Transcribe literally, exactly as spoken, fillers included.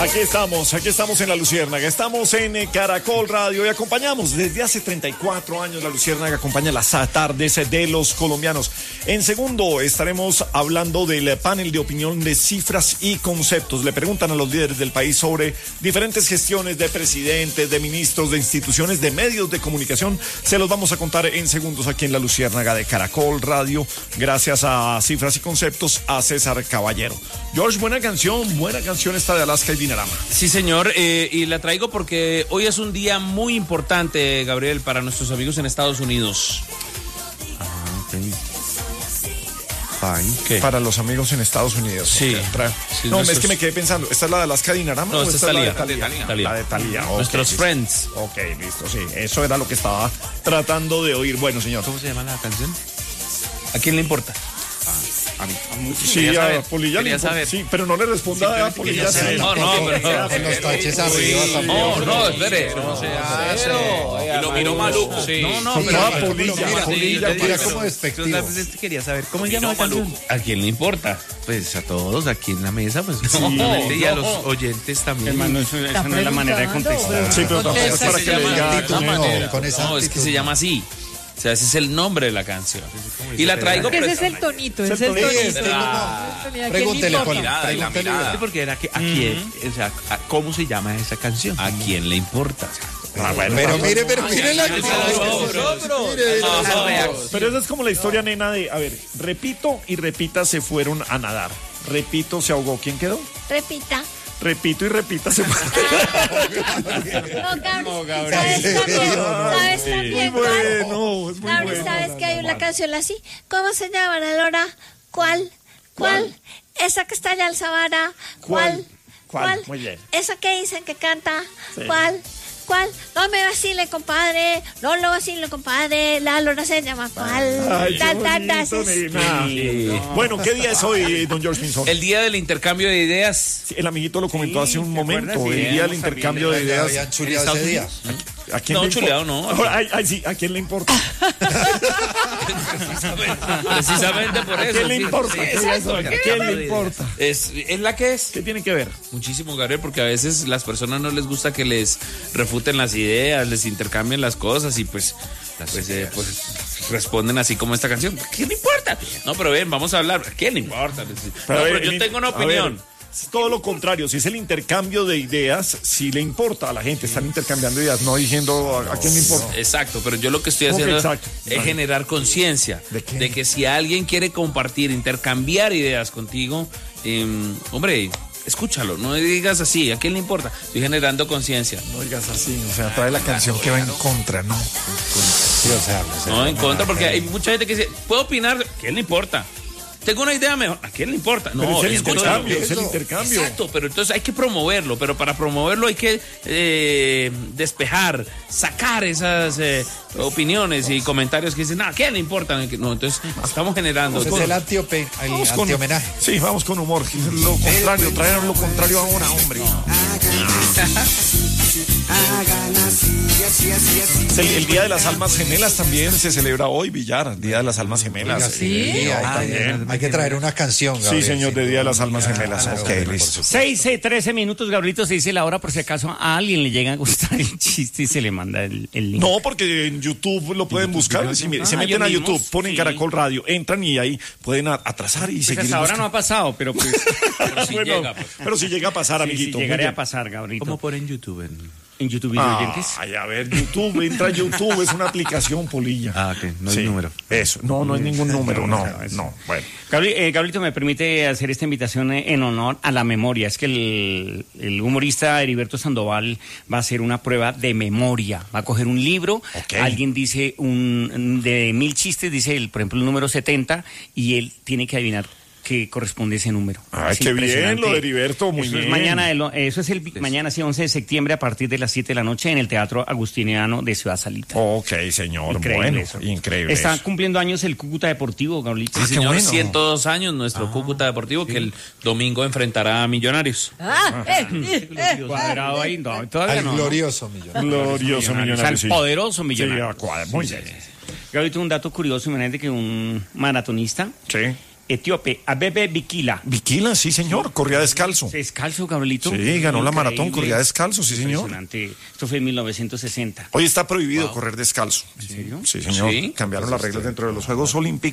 Aquí estamos, aquí estamos en La Luciérnaga, estamos en eh, Caracol Radio y acompañamos desde hace treinta y cuatro años La Luciérnaga, acompaña las tardes de los colombianos. En segundo estaremos hablando del panel de opinión de cifras y conceptos. Le preguntan a los líderes del país sobre diferentes gestiones de presidentes, de ministros, de instituciones, de medios de comunicación. Se los vamos a contar en segundos aquí en La Luciérnaga de Caracol Radio, gracias a Cifras y Conceptos, a César Caballero. George, buena canción, buena canción esta de Alaska y Dinarama. Sí, señor, eh, y la traigo porque hoy es un día muy importante, Gabriel, para nuestros amigos en Estados Unidos. Ah, ok. Ay, ¿qué? Para los amigos en Estados Unidos. Sí. Okay. sí no, nuestros... es que me quedé pensando, ¿esta es la de Alaska Dinarama? No, esta es Talía. La de Talía. Talía. La de Talía. Okay, nuestros listo. friends. Ok, listo, sí. Eso era lo que estaba tratando de oír. Bueno, señor. ¿Cómo se llama la canción? ¿A quién le importa? A mí, a mí, sí, a saber, Polilla le importa, sí, pero no le responda a Polilla. Sí, no, no, pero con los taches arriba también. No, no, espere. No se hace. Y lo miró maluco. No, no, pero a Polilla, Polilla, mira como despectivo. Quería saber cómo se llama la canción. ¿A quién le importa? Pues a todos aquí en la mesa, pues no, y a los oyentes también. Hermano, eso, esa no es la manera de contestar. Sí, pero tampoco es para que le diga. No, es que se llama así. O sea, ese es el nombre de la canción. Y la traigo... Ese es el tonito, ese es el tonito. Pregúntele, Pregúntele. La mirada. Porque era que a quién, o sea, ¿cómo se llama esa canción? ¿A quién le importa? Ah, bueno, pero mire, pero mire la Pero esa es como la historia, nena, de, a ver, repito y repita se fueron a nadar. Repito, se ahogó. ¿Quién quedó? Repita. Repito y repita se fue. No, Gabriel. ¿Sabes también? ¿Sabes también? Muy bueno, es muy Gabriel, bueno. ¿sabes que hay una canción así? ¿Cómo se llama, Lora? ¿Cuál? ¿Cuál? Esa que está allá en Sabana. ¿Cuál? ¿Cuál? Muy bien. Esa que dicen que canta. Sí. ¿Cuál? ¿Cuál? No me vacile, compadre. No lo vacile, compadre. La Lora se llama ¿cuál? Ay, Ta, qué ta, ta, bonito, sí. nena. Sí. Bueno, ¿qué día es hoy, don George Pinzón? El día del intercambio de ideas. Sí, el amiguito lo comentó Sí, hace un momento. acuerdas? El Sí, día del intercambio de ideas. habían chuleado ese día. ¿A quién No, le chuleado importa? no. Ay, ay, sí, ¿a quién le importa? Precisamente, precisamente por ¿A eso. quién le sí, importa? sí, ¿Qué exacto, es eso? ¿A quién le importa? Es, es la que es. ¿Qué tiene que ver? Muchísimo, Gabriel, porque a veces las personas no les gusta que les refuten las ideas, les intercambien las cosas y pues, pues, eh, pues responden así como esta canción. ¿A quién le importa? No, pero ven, vamos a hablar. ¿A quién le importa? No, Pero, pero eh, yo el- tengo una a ver, opinión. es todo lo contrario, si es el intercambio de ideas, si le importa a la gente, están intercambiando ideas, no diciendo a, a quién le importa. Exacto, pero yo lo que estoy ¿Cómo que haciendo exacto? es generar conciencia ¿De qué? de que si alguien quiere compartir, intercambiar ideas contigo, eh, hombre, escúchalo, no digas así, ¿a quién le importa? Estoy generando conciencia. No digas así, o sea, trae la canción que va en contra, ¿no? Sí, o sea, o sea, No, en contra, porque hay mucha gente que dice, ¿puedo opinar? ¿A quién le importa? Tengo una idea mejor. ¿A quién le importa? Pero No, es el en contra intercambio, de- es el intercambio. Exacto, pero entonces hay que promoverlo, pero para promoverlo hay que eh, despejar, sacar esas eh, opiniones y comentarios que dicen, no, ¿a quién le importa? No, entonces estamos generando. ese es el antiope, el Vamos con, antihomenaje. sí, vamos con humor, lo contrario, traer lo contrario ahora, hombre. Es el, el Día de las Almas Gemelas también se celebra hoy, Villar, el Día de las Almas Gemelas. Sí, hay, Ah, también. bien. Hay que traer una canción, Sí, Gabriel. señor, de Día de las Almas Claro, Gemelas. Ok, por listo. supuesto. seis, trece minutos, Gabrielito, se dice la hora por si acaso a alguien le llega a gustar el chiste y se le manda el, el link. No, porque en YouTube lo pueden buscar. Si se Ah, meten ellos a mismos, YouTube, ponen sí. Caracol Radio, entran y ahí pueden a- atrasar y Pues seguir hasta ahora no buscando. ha pasado, pero pues Pero si Bueno, llega, pues. pero si llega a pasar, sí, sí, amiguito. muy llegaré a bien. pasar, Gabrielito. ¿Cómo por en YouTube? En... En YouTube video oyentes. Ay, a ver, YouTube, entra a YouTube, es una aplicación, Polilla. Ah, ok, no hay Sí, número. Eso, no, no es ningún número, no, no, bueno. Gabri- eh, Gabrielito, me permite hacer esta invitación eh, en honor a la memoria. Es que el, el humorista Heriberto Sandoval va a hacer una prueba de memoria. Va a coger un libro, Ok. alguien dice un de mil chistes, dice el, por ejemplo el número setenta, y él tiene que adivinar qué corresponde ese número. Ay, Es qué bien, impresionante. lo de Heriberto, muy eso bien. Es mañana, el- eso es el mañana, sí, once de septiembre, a partir de las siete de la noche, en el Teatro Agustiniano de Ciudad Salita. Ok, señor, Increíble bueno, eso. increíble. Está eso. cumpliendo años el Cúcuta Deportivo, Gabrielito. Ah, Sí, qué señor, bueno. ciento dos años nuestro Cúcuta Deportivo que el domingo enfrentará a Millonarios. Ah, eh, eh, eh, Cuadrado ahí, no, todavía Al no. glorioso millón. Glorioso O sea, millonario, el sí. poderoso Sí, millonario. a cuadra, muy bien. Gabrielito, un dato curioso, imagínate que un maratonista Sí. etíope, Abebe Bikila. Bikila, sí, señor, corría descalzo. Descalzo, Gabrielito. Sí, ganó la Increíble. maratón, corría descalzo, sí, señor. Impresionante. Esto fue en mil novecientos sesenta. Hoy está prohibido correr descalzo. ¿En serio? Sí, señor. Sí. Cambiaron las reglas dentro de los Juegos Olímpicos.